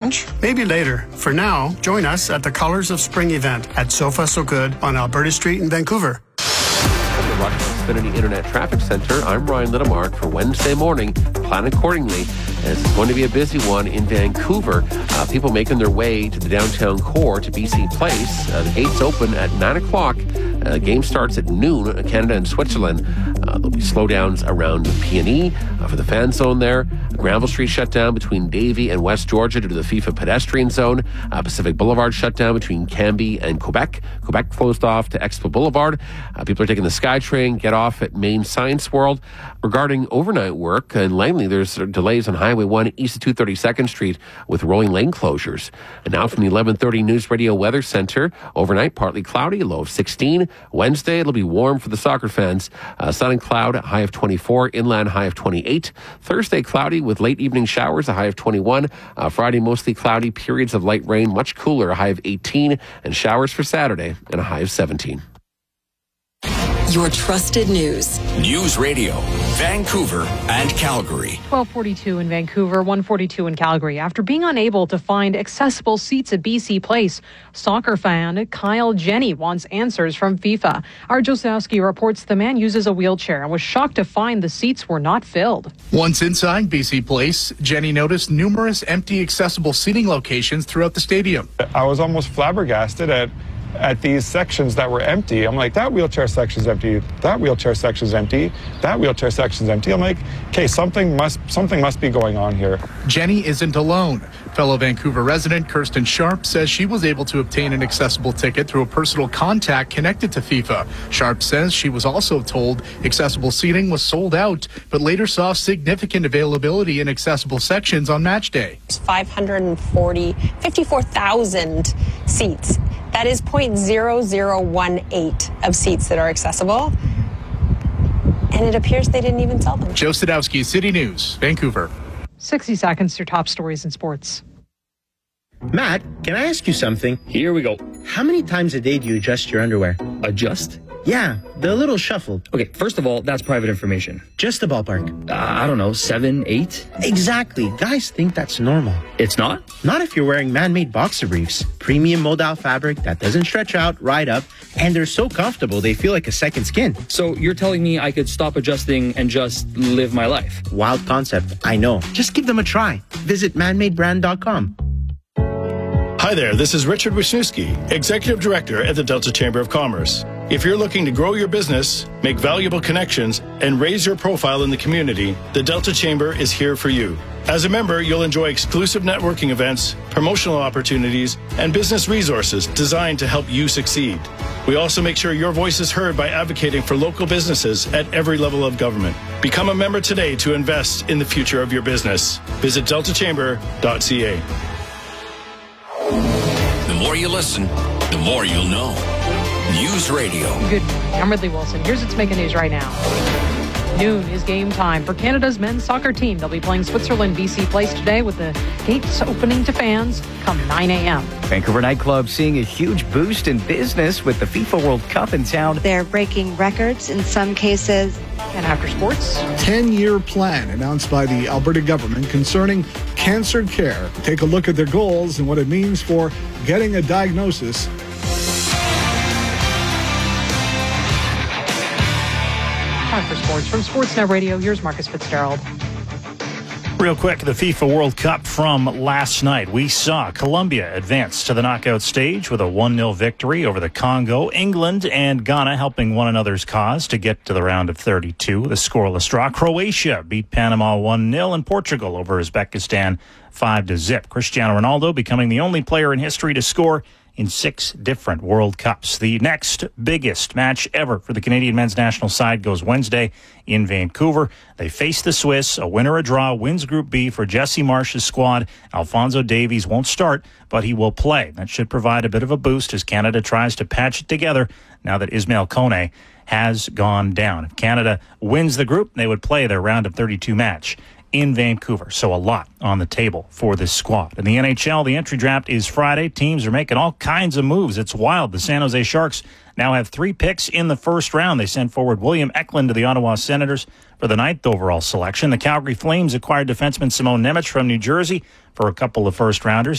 lunch? Maybe later. For now, join us at the Colors of Spring event at Sofa So Good on Alberta Street in Vancouver. From the Rogers Xfinity Internet Traffic Center, I'm Ryan Littlemark for Wednesday morning. Plan accordingly, as it's going to be a busy one in Vancouver. People making their way to the downtown core to BC Place. The gates open at 9 o'clock. Game starts at noon, Canada and Switzerland. There'll be slowdowns around Peony for the fan zone there. Granville Street shut down between Davie and West Georgia due to the FIFA pedestrian zone. Pacific Boulevard shut down between Cambie and Quebec. Quebec closed off to Expo Boulevard. People are taking the SkyTrain, get off at Main Science World. Regarding overnight work in Langley, there's delays on Highway 1 east of 232nd Street with rolling lane closures. And now from the 11:30 News Radio Weather Center, overnight partly cloudy, low of 16. Wednesday, it'll be warm for the soccer fans. Sun and cloud, high of 24. Inland, high of 28. Thursday, cloudy with late evening showers, a high of 21. Friday, mostly cloudy, periods of light rain, much cooler, a high of 18. And showers for Saturday, and a high of 17. Your trusted news. News Radio, Vancouver and Calgary. 12:42 in Vancouver, 1:42 in Calgary. After being unable to find accessible seats at BC Place, soccer fan Kyle Jenny wants answers from FIFA. Our Josowski reports the man uses a wheelchair and was shocked to find the seats were not filled. Once inside BC Place, Jenny noticed numerous empty accessible seating locations throughout the stadium. I was almost flabbergasted at these sections that were empty. I'm like, that wheelchair section's empty, that wheelchair section's empty, that wheelchair section's empty. I'm like, okay, something must be going on here. Jenny isn't alone. Fellow Vancouver resident Kirsten Sharp says she was able to obtain an accessible ticket through a personal contact connected to FIFA. Sharp says she was also told accessible seating was sold out, but later saw significant availability in accessible sections on match day. 54,000 seats. That is 0.0018 of seats that are accessible. And it appears they didn't even sell them. Joe Sadowski, City News, Vancouver. 60 seconds to top stories in sports. Matt, can I ask you something? Here we go. How many times a day do you adjust your underwear? Adjust? Yeah, the little shuffle. Okay, first of all, that's private information. Just a ballpark. I don't know, 7, 8? Exactly. Guys think that's normal. It's not? Not if you're wearing man-made boxer briefs. Premium modal fabric that doesn't stretch out, ride up, and they're so comfortable they feel like a second skin. So you're telling me I could stop adjusting and just live my life? Wild concept, I know. Just give them a try. Visit manmadebrand.com. Hi there, this is Richard Wisniewski, Executive Director at the Delta Chamber of Commerce. If you're looking to grow your business, make valuable connections, and raise your profile in the community, the Delta Chamber is here for you. As a member, you'll enjoy exclusive networking events, promotional opportunities, and business resources designed to help you succeed. We also make sure your voice is heard by advocating for local businesses at every level of government. Become a member today to invest in the future of your business. Visit deltachamber.ca. The more you listen, the more you'll know. News Radio. Good morning. I'm Ridley Wilson. Here's what's making news right now. Noon is game time for Canada's men's soccer team. They'll be playing Switzerland BC Place today with the gates opening to fans come 9 a.m. Vancouver nightclub seeing a huge boost in business with the FIFA World Cup in town. They're breaking records in some cases. And after sports, 10-year plan announced by the Alberta government concerning cancer care. Take a look at their goals and what it means for getting a diagnosis. Time for sports. From Sportsnet Radio, here's Marcus Fitzgerald. Real quick, the FIFA World Cup from last night. We saw Colombia advance to the knockout stage with a 1-0 victory over the Congo. England and Ghana helping one another's cause to get to the round of 32. The scoreless draw. Croatia beat Panama 1-0 and Portugal over Uzbekistan 5-0. Cristiano Ronaldo becoming the only player in history to score in 6 different World Cups. The next biggest match ever for the Canadian men's national side goes Wednesday in Vancouver. They face the Swiss. A winner or a draw wins Group B for Jesse Marsh's squad. Alphonso Davies won't start, but he will play. That should provide a bit of a boost as Canada tries to patch it together now that Ismail Kone has gone down. If Canada wins the group, they would play their round of 32 match in Vancouver. So a lot on the table for this squad. In the NHL, the entry draft is Friday. Teams are making all kinds of moves. It's wild. The San Jose Sharks now have 3 picks in the first round. They sent forward William Eklund to the Ottawa Senators for the 9th overall selection. The Calgary Flames acquired defenseman Simone Nemec from New Jersey for a couple of first-rounders.